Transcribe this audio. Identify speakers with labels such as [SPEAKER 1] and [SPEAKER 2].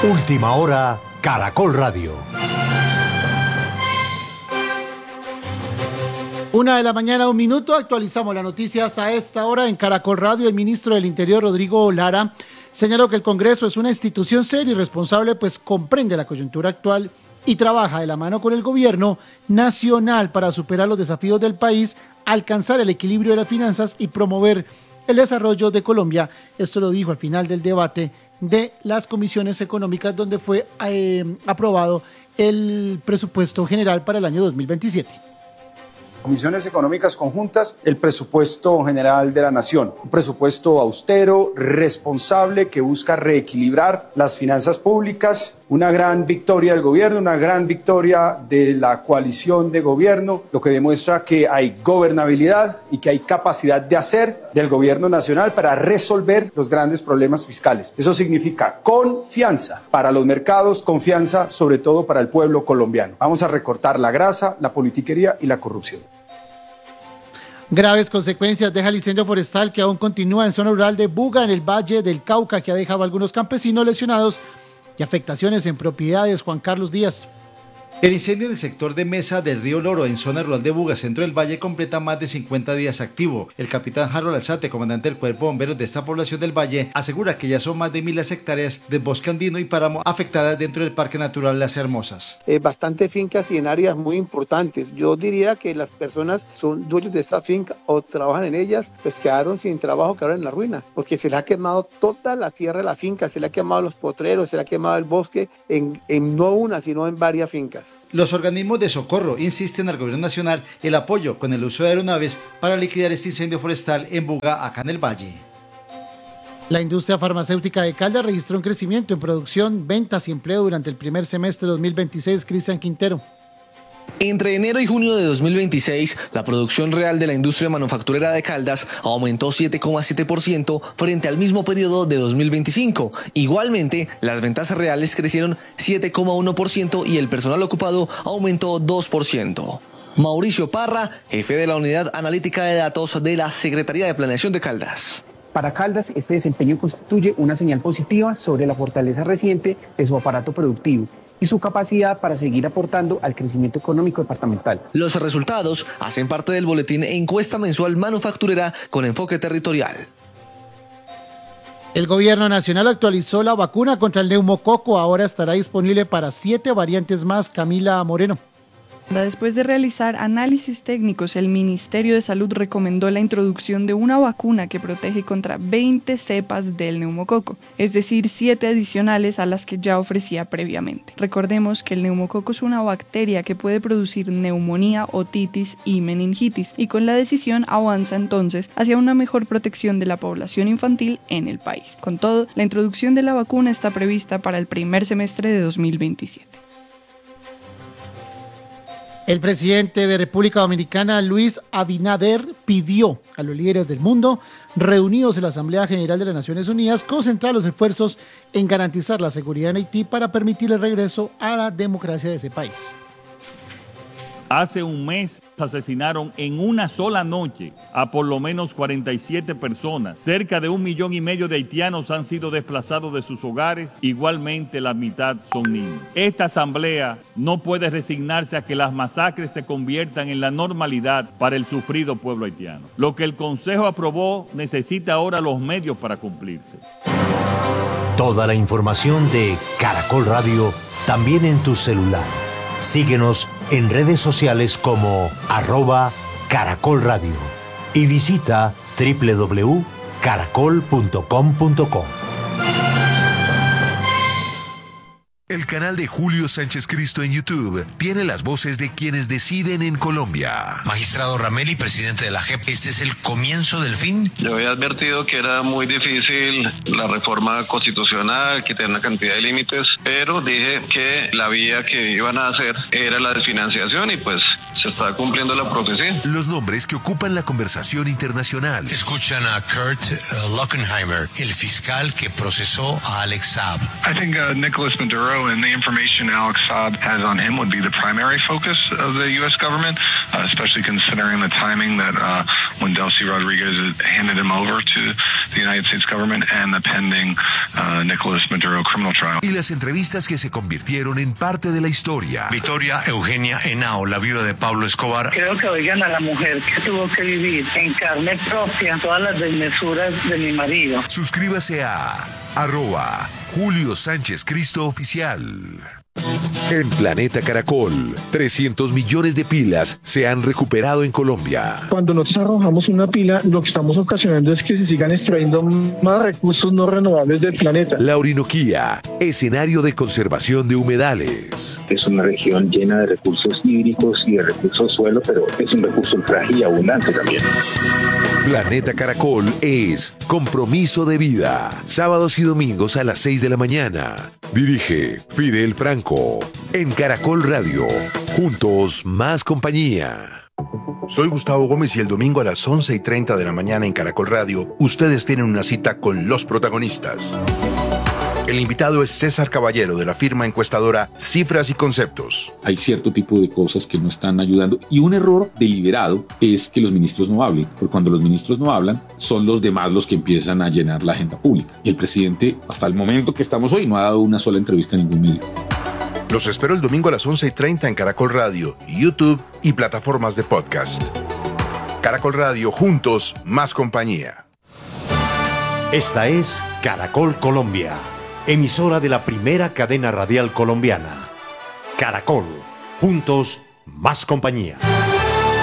[SPEAKER 1] Última hora, Caracol Radio.
[SPEAKER 2] 1:00 a.m, 1 minuto. Actualizamos las noticias a esta hora en Caracol Radio. El ministro del Interior, Rodrigo Lara, señaló que el Congreso es una institución seria y responsable, pues comprende la coyuntura actual y trabaja de la mano con el gobierno nacional para superar los desafíos del país, alcanzar el equilibrio de las finanzas y promover el desarrollo de Colombia. Esto lo dijo al final del debate de las comisiones económicas, donde fue aprobado el presupuesto general para el año 2027.
[SPEAKER 3] Comisiones económicas conjuntas, el presupuesto general de la nación, un presupuesto austero, responsable, que busca reequilibrar las finanzas públicas, una gran victoria del gobierno, una gran victoria de la coalición de gobierno, lo que demuestra que hay gobernabilidad y que hay capacidad de hacer del gobierno nacional para resolver los grandes problemas fiscales. Eso significa confianza para los mercados, confianza sobre todo para el pueblo colombiano. Vamos a recortar la grasa, la politiquería y la corrupción.
[SPEAKER 2] Graves consecuencias deja el incendio forestal que aún continúa en zona rural de Buga, en el Valle del Cauca, que ha dejado a algunos campesinos lesionados y afectaciones en propiedades. Juan Carlos Díaz.
[SPEAKER 4] El incendio en el sector de Mesa del Río Loro, en zona rural de Buga, centro del Valle, completa más de 50 días activo. El capitán Harold Alzate, comandante del Cuerpo de Bomberos de esta población del Valle, asegura que ya son más de 1.000 hectáreas de bosque andino y páramo afectadas dentro del Parque Natural Las Hermosas.
[SPEAKER 5] Bastantes fincas y en áreas muy importantes. Yo diría que las personas son dueños de esta finca o trabajan en ellas, pues quedaron sin trabajo, quedaron en la ruina, porque se le ha quemado toda la tierra de la finca, se le ha quemado los potreros, se le ha quemado el bosque en no una, sino en varias fincas.
[SPEAKER 4] Los organismos de socorro insisten al gobierno nacional el apoyo con el uso de aeronaves para liquidar este incendio forestal en Buga, acá en el Valle.
[SPEAKER 2] La industria farmacéutica de Caldas registró un crecimiento en producción, ventas y empleo durante el primer semestre de 2026. Cristian Quintero.
[SPEAKER 6] Entre enero y junio de 2026, la producción real de la industria manufacturera de Caldas aumentó 7,7% frente al mismo periodo de 2025. Igualmente, las ventas reales crecieron 7,1% y el personal ocupado aumentó 2%. Mauricio Parra, jefe de la Unidad Analítica de Datos de la Secretaría de Planeación de Caldas.
[SPEAKER 7] Para Caldas, este desempeño constituye una señal positiva sobre la fortaleza reciente de su aparato productivo y su capacidad para seguir aportando al crecimiento económico departamental.
[SPEAKER 6] Los resultados hacen parte del boletín Encuesta Mensual Manufacturera con enfoque territorial.
[SPEAKER 2] El gobierno nacional actualizó la vacuna contra el neumococo. Ahora estará disponible para 7 variantes más. Camila Moreno.
[SPEAKER 8] Después de realizar análisis técnicos, el Ministerio de Salud recomendó la introducción de una vacuna que protege contra 20 cepas del neumococo, es decir, 7 adicionales a las que ya ofrecía previamente. Recordemos que el neumococo es una bacteria que puede producir neumonía, otitis y meningitis, y con la decisión avanza entonces hacia una mejor protección de la población infantil en el país. Con todo, la introducción de la vacuna está prevista para el primer semestre de 2027.
[SPEAKER 2] El presidente de República Dominicana, Luis Abinader, pidió a los líderes del mundo reunidos en la Asamblea General de las Naciones Unidas concentrar los esfuerzos en garantizar la seguridad en Haití para permitir el regreso a la democracia de ese país.
[SPEAKER 9] Hace un mes asesinaron en una sola noche a por lo menos 47 personas. Cerca de 1,5 millones de haitianos han sido desplazados de sus hogares. Igualmente la mitad son niños. Esta asamblea no puede resignarse a que las masacres se conviertan en la normalidad para el sufrido pueblo haitiano. Lo que el Consejo aprobó necesita ahora los medios para cumplirse.
[SPEAKER 1] Toda la información de Caracol Radio también en tu celular. Síguenos en redes sociales como @Caracol Radio y visita www.caracol.com.co.
[SPEAKER 10] El canal de Julio Sánchez Cristo en YouTube tiene las voces de quienes deciden en Colombia.
[SPEAKER 11] Magistrado Rameli, presidente de la JEP, ¿este es el comienzo del fin?
[SPEAKER 12] Yo había advertido que era muy difícil la reforma constitucional, que tenía una cantidad de límites, pero dije que la vía que iban a hacer era la desfinanciación y pues se está cumpliendo la profecía.
[SPEAKER 10] Los nombres que ocupan la conversación internacional.
[SPEAKER 11] Escuchan a Kurt Lockenheimer, el fiscal que procesó a Alex Saab.
[SPEAKER 13] I think Nicholas Maduro and the information Alex Saab has on him would be the primary focus of the U.S. government, especially considering the timing that when Delcy Rodriguez handed him over to the United States government and the pending Nicolas Maduro criminal trial.
[SPEAKER 10] Y las entrevistas que se convirtieron en parte de la historia.
[SPEAKER 11] Victoria Eugenia Henao, la viuda de Pablo Escobar.
[SPEAKER 14] Creo que oigan a la mujer que tuvo que vivir en carne propia todas las desmesuras de mi marido.
[SPEAKER 10] Suscríbase a @Julio Sánchez Cristo Oficial. En Planeta Caracol, 300 millones de pilas se han recuperado en Colombia.
[SPEAKER 15] Cuando nosotros arrojamos una pila, lo que estamos ocasionando es que se sigan extrayendo más recursos no renovables del planeta.
[SPEAKER 10] La Orinoquía, escenario de conservación de humedales.
[SPEAKER 16] Es una región llena de recursos hídricos y de recursos suelo, pero es un recurso frágil y abundante también.
[SPEAKER 10] Planeta Caracol es Compromiso de Vida. Sábados y domingos a las 6 de la mañana. Dirige Fidel Franco. En Caracol Radio. Juntos, más compañía.
[SPEAKER 17] Soy Gustavo Gómez y el domingo a las 11:30 de la mañana en Caracol Radio, ustedes tienen una cita con los protagonistas. El invitado es César Caballero, de la firma encuestadora Cifras y Conceptos.
[SPEAKER 18] Hay cierto tipo de cosas que no están ayudando y un error deliberado es que los ministros no hablen, porque cuando los ministros no hablan, son los demás los que empiezan a llenar la agenda pública. Y el presidente, hasta el momento que estamos hoy, no ha dado una sola entrevista en ningún medio.
[SPEAKER 17] Los espero el domingo a las 11:30 en Caracol Radio, YouTube y plataformas de podcast. Caracol Radio, juntos, más compañía.
[SPEAKER 1] Esta es Caracol Colombia, emisora de la primera cadena radial colombiana. Caracol, juntos, más compañía.